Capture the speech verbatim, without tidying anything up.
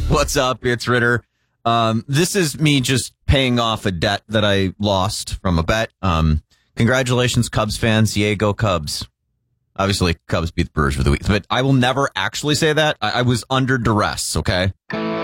What's up? It's Ritter. Um, this is me just paying off a debt that I lost from a bet. Um, congratulations, Cubs fans. Yay, go Cubs. Obviously, Cubs beat the Brewers for the week, but I will never actually say that. I, I was under duress, okay?